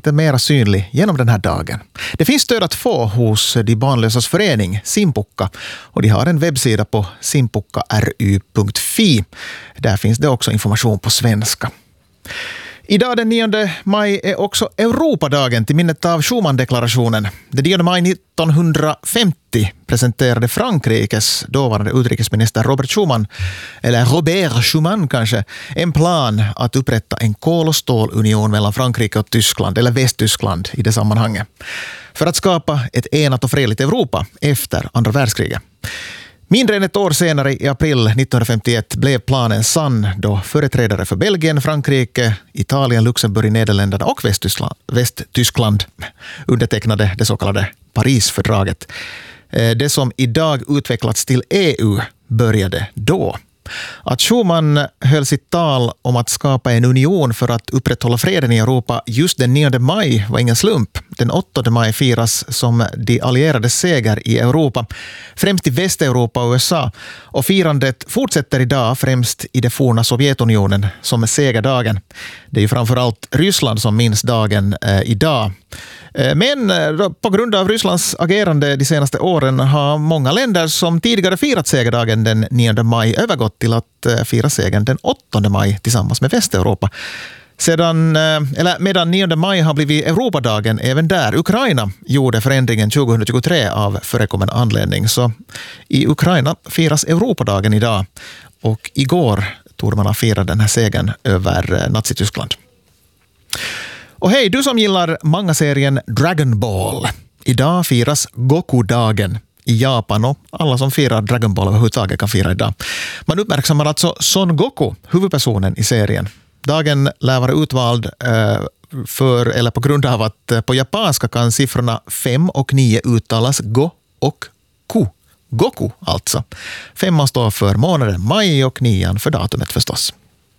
lite mer synlig genom den här dagen. Det finns stöd att få hos de barnlösas förening, Simpukka, och de har en webbsida på simpukkaru.fi. Där finns det också information på svenska. Idag den 9 maj är också Europadagen till minnet av Schuman-deklarationen. Den 9 maj 1950 presenterade Frankrikes dåvarande utrikesminister Robert Schuman kanske, en plan att upprätta en kol- och stålunion mellan Frankrike och Tyskland, eller Västtyskland i det sammanhanget, för att skapa ett enat och fredligt Europa efter andra världskriget. Mindre än ett år senare, i april 1951, blev planen sann då företrädare för Belgien, Frankrike, Italien, Luxemburg, Nederländerna och Västtyskland undertecknade det så kallade Parisfördraget. Det som idag utvecklats till EU började då. Att Schuman höll sitt tal om att skapa en union för att upprätthålla freden i Europa just den 9 maj var ingen slump. Den 8 maj firas som de allierades seger i Europa, främst i Västeuropa och USA. Och firandet fortsätter idag främst i det forna Sovjetunionen som segerdagen. Det är ju framförallt Ryssland som minns dagen idag. Men på grund av Rysslands agerande de senaste åren har många länder som tidigare firat segerdagen den 9 maj övergått till att fira segern den 8 maj tillsammans med Västeuropa. Medan 9 maj har blivit Europadagen även där. Ukraina gjorde förändringen 2023 av förekommande anledning. Så i Ukraina firas Europadagen idag. Och igår tog man att fira den här segern över Nazityskland. Och hej, du som gillar manga-serien Dragon Ball. Idag firas Goku-dagen i Japan och alla som firar Dragon Ball överhuvudtaget kan fira idag. Man uppmärksammar alltså Son Goku, huvudpersonen i serien. Dagen lär vara utvald på grund av att på japanska kan siffrorna 5 och 9 uttalas Go och Ku. Goku alltså. 5 står för månaden maj och 9 för datumet förstås.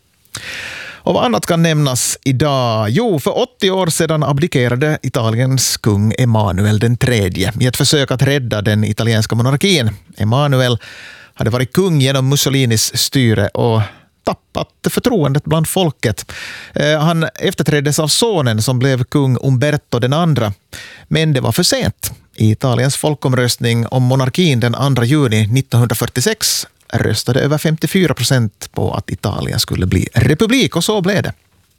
Och vad annat kan nämnas idag? Jo, för 80 år sedan abdikerade Italiens kung Emanuel den tredje i ett försök att rädda den italienska monarkin. Emanuel hade varit kung genom Mussolinis styre och tappat förtroendet bland folket. Han efterträddes av sonen som blev kung Umberto den andra. Men det var för sent. I Italiens folkomröstning om monarkin den 2 juni 1946 röstade över 54% på att Italien skulle bli republik, och så blev det.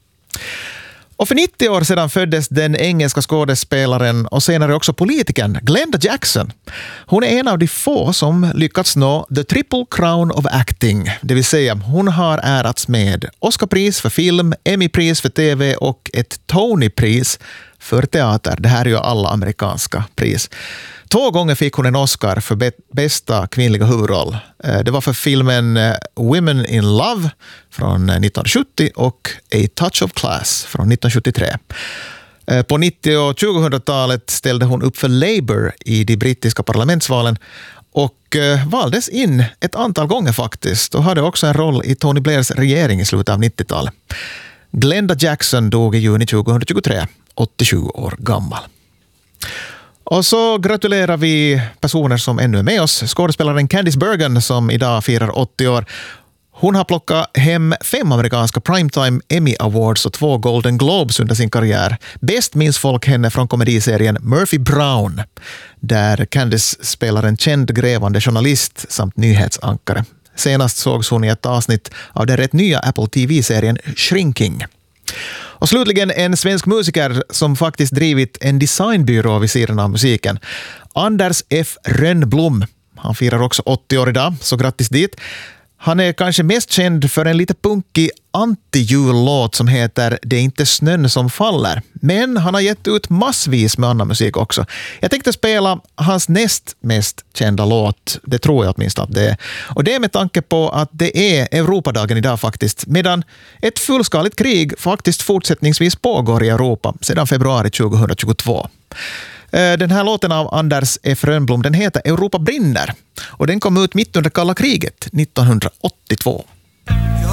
Och för 90 år sedan föddes den engelska skådespelaren och senare också politikern Glenda Jackson. Hon är en av de få som lyckats nå the triple crown of acting, det vill säga hon har ärats med Oscarpris för film, Emmy-pris för tv och ett Tony-pris för teater. Det här är ju alla amerikanska pris. 2 gånger fick hon en Oscar för bästa kvinnliga huvudroll. Det var för filmen Women in Love från 1970 och A Touch of Class från 1973. På 90- och 2000-talet ställde hon upp för Labour i de brittiska parlamentsvalen och valdes in ett antal gånger faktiskt, och hade också en roll i Tony Blairs regering i slutet av 90-talet. Glenda Jackson dog i juni 2023, 87 år gammal. Och så gratulerar vi personer som ännu är med oss. Skådespelaren Candice Bergen som idag firar 80 år. Hon har plockat hem 5 amerikanska Primetime Emmy Awards och 2 Golden Globes under sin karriär. Bäst minns folk henne från komediserien Murphy Brown, där Candice spelar en känd grävande journalist samt nyhetsankare. Senast sågs hon i ett avsnitt av den rätt nya Apple TV-serien Shrinking. Och slutligen en svensk musiker som faktiskt drivit en designbyrå vid sidan av musiken. Anders F. Rönnblom. Han firar också 80 år idag, så grattis dit. Han är kanske mest känd för en lite punkig anti-jullåt som heter Det är inte snön som faller. Men han har gett ut massvis med annan musik också. Jag tänkte spela hans näst mest kända låt, det tror jag åtminstone att det är. Och det är med tanke på att det är Europadagen idag faktiskt, medan ett fullskaligt krig faktiskt fortsättningsvis pågår i Europa sedan februari 2022. Den här låten av Anders F. Rönnblom, den heter Europa brinner och den kom ut mitt under kalla kriget 1982.